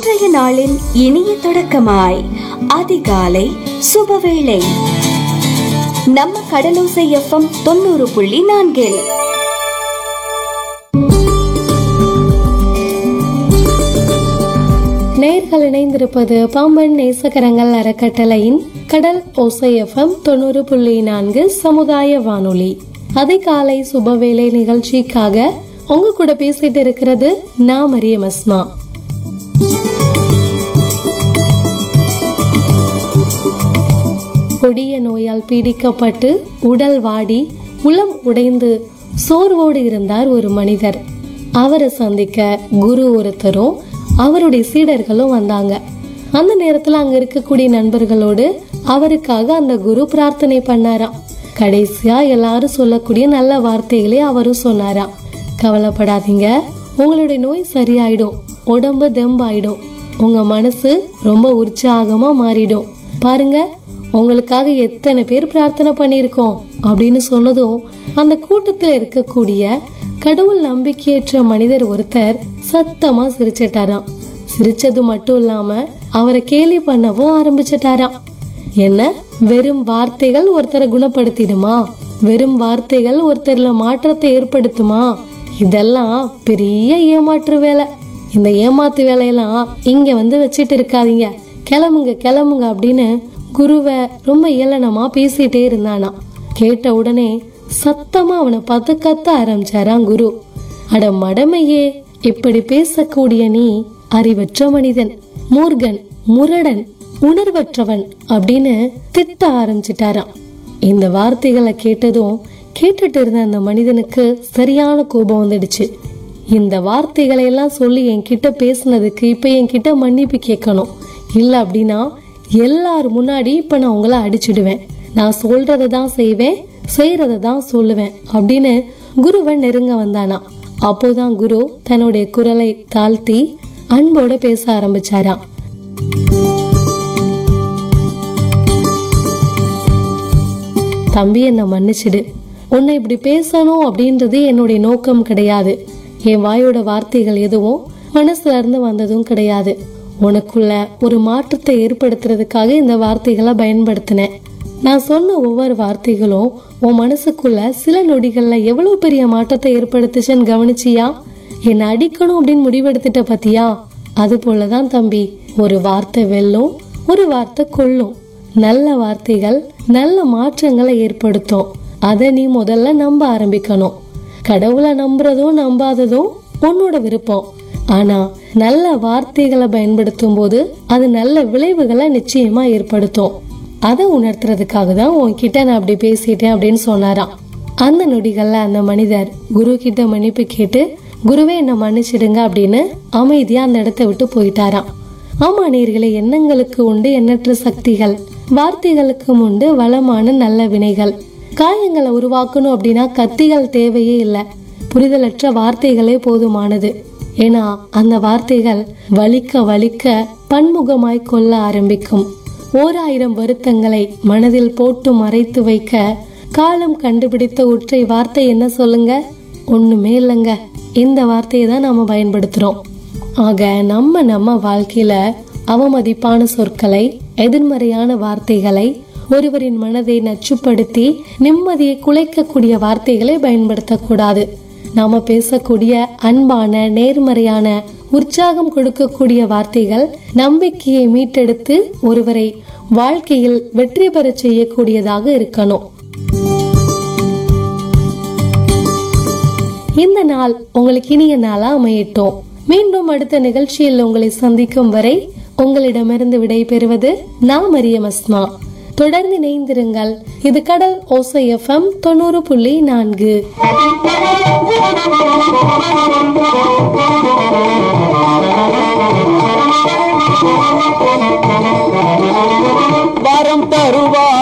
இன்றைய நாளின் இனிய தொடக்கமாய் அதிகாலை சுபவேளை நம்ம கடலோசை FM 90.4. நேர்கள் இணைந்திருப்பது பாம்பன் நேசகரங்கள் அறக்கட்டளையின் கடல் ஓசை FM 90.4 சமுதாய வானொலி. அதிகாலை சுபவேளை நிகழ்ச்சிக்காக உங்க கூட பேசிட்டு இருக்கிறது நான் மரியம் அஸ்மா. கொடிய நோயால் பீடிக்கப்பட்டு உடல் வாடி உளம் உடைந்து சோர்வோடு இருந்தார் ஒரு மனிதர். அவரை சந்திக்க குரு ஒருத்தரும் அவருடைய சீடர்களும் வந்தாங்க. அந்த நேரத்துல அங்க இருக்கக்கூடிய நண்பர்களோடு அவருக்காக அந்த குரு பிரார்த்தனை பண்ணாராம். கடைசியா எல்லாரும் சொல்லக்கூடிய நல்ல வார்த்தைகளே அவரும் சொன்னாராம். கவலைப்படாதீங்க, உங்களுடைய நோய் சரியாயிடும், உடம்பு தெம்பாயிடும், உங்க மனசு ரொம்ப உற்சாகமா மாறிடும். பாருங்க, உங்களுக்காக எத்தனை பேர் பிரார்த்தனை பண்ணிருக்கோம் அப்படின்னு சொன்னதும் அந்த கூட்டத்துல இருக்கக்கூடிய கடவுள் நம்பிக்கையற்ற மனிதர் ஒருத்தர் சத்தமா சிரிச்சிட்டாராம். சிரிச்சது மட்டும் இல்லாம அவரை கேலி பண்ணவும் ஆரம்பிச்சிட்டாராம். என்ன, வெறும் வார்த்தைகள் ஒருத்தரை குணப்படுத்திடுமா? வெறும் வார்த்தைகள் ஒருத்தர்ல மாற்றத்தை ஏற்படுத்துமா? இதெல்லாம் பெரிய ஏமாற்று வேலை. இந்த ஏமாத்து வேலையெல்லாம் இங்க வந்து வச்சிட்டு இருக்காதீங்க, கிளம்புங்க கிளம்புங்க அப்படின்னு குருவை ரொம்ப ஏளனமா பேசிட்டே இருந்தானா. கேட்ட உடனே சத்தமா அவனை பார்த்து கத்த ஆரம்பிச்சாராம் குரு. அட மடமையே, இப்படி பேசக்கூடிய நீ அறிவற்ற மனிதன், மூர்கன், முரடன், உணர்வற்றவன் அப்படின்னு திட்ட ஆரம்பிச்சிட்டாராம். இந்த வார்த்தைகளை கேட்டதும் கேட்டுட்டு இருந்த அந்த மனிதனுக்கு சரியான கோபம் வந்துடுச்சு. இந்த வார்த்தைகளை எல்லாம் சொல்லி என்கிட்ட பேசினதுக்கு இப்ப என்கிட்ட மன்னிப்பு கேட்கணும், இல்ல அப்படின்னா எல்லாரும் முன்னாடி இப்ப நான் உங்களை அடிச்சிடுவேன். நான் சொல்றதை தான் செய்வேன், செய்யறதை தான் சொல்லுவேன் அப்படின்னு குருவை நெருங்க வந்தானா. அப்போதான் குரு தன்னுடைய குரலை தாழ்த்தி அன்போட பேச ஆரம்பிச்சாராம். தம்பி, என்ன மன்னிச்சிடு. உன்னை இப்படி பேசணும் அப்படின்றது என்னுடைய நோக்கம் கிடையாது. என் வாயோட வார்த்தைகள் எதுவும் மனசுல இருந்து வந்ததும் கிடையாது. உனக்குள்ள ஒரு மாற்றத்தை ஏற்படுத்துறதுக்காக இந்த வார்த்தைகளை பயன்படுத்தினேன். நான் சொன்ன ஒவ்வொரு வார்த்தைகளும் உன் மனசுக்குள்ள சில நொடிகள்ல எவ்வளவு பெரிய மாற்றத்தை ஏற்படுத்துச்சுன்னு கவனிச்சியா? என்னை அடிக்கணும் அப்படின்னு முடிவெடுத்துட்ட பத்தியா? அது போலதான் தம்பி, ஒரு வார்த்தை வெல்லும், ஒரு வார்த்தை கொல்லும். நல்ல வார்த்தைகள் நல்ல மாற்றங்களை ஏற்படுத்தும். அதை நீ முதல்ல நம்ப ஆரம்பிக்கணும். கடவுளை நம்புறதும் நம்பாததும் உன்னோட விருப்பம். ஆனா நல்ல வார்த்தைகளை பயன்படுத்தும் போது அது நல்ல விளைவுகளை நிச்சயமா ஏற்படுத்தும். அதை உணர்த்துறதுக்காக தான் உன்கிட்ட நான் அப்படி பேசிட்டேன் அப்படின்னு சொன்னாராம். அந்த நொடிகள்ல அந்த மனிதர் குரு கிட்ட மன்னிப்பு கேட்டு, குருவே என்ன மன்னிச்சிடுங்க அப்படின்னு அமைதியா அந்த இடத்தை விட்டு போயிட்டாராம். ஆமா நேயர்களே, எண்ணங்களுக்கு உண்டு எண்ணற்ற சக்திகள், வார்த்தைகளுக்கும் உண்டு வளமான நல்ல வினைகள். காயங்களை உருவாக்கணும் அப்படின்னா கத்திகள் தேவையே இல்லை, புரிதலற்ற வார்த்தைகளே போதுமானது. ஏன்னா அந்த வார்த்தைகள் வலிக்க வலிக்க பன்முகமாய் கொள்ள ஆரம்பிக்கும். 1000 வருத்தங்களை மனதில் போட்டு மறைத்து வைக்க காலம் கண்டுபிடித்த ஒற்றை வார்த்தை என்ன சொல்லுங்க? ஒண்ணுமே இல்லைங்க. இந்த வார்த்தையை தான் நாம பயன்படுத்துறோம். ஆக நம்ம வாழ்க்கையில அவமதிப்பான சொற்களை, எதிர்மறையான வார்த்தைகளை, ஒருவரின் மனதை நச்சுப்படுத்தி நிம்மதியை குலைக்கக்கூடிய வார்த்தைகளை பயன்படுத்தக்கூடாது. நாம பேசக்கூடிய அன்பான, நேர்மறையான, உற்சாகம் கொடுக்கக்கூடிய வார்த்தைகள் நம்பிக்கையை மீட்டெடுத்து ஒருவரை வாழ்க்கையில் வெற்றி பெற செய்யக்கூடியதாக இருக்கணும். இந்த நாள் உங்களுக்கு இனிய நாளா அமையட்டும். மீண்டும் அடுத்த நிகழ்ச்சியில் உங்களை சந்திக்கும் வரை உங்களிடமிருந்து விடை பெறுவது நான் மரியம் அஸ்மா. தொடர்ந்து இணைந்திருங்கள். இது கடல் ஓசை FM 90.4. வரம் தருவா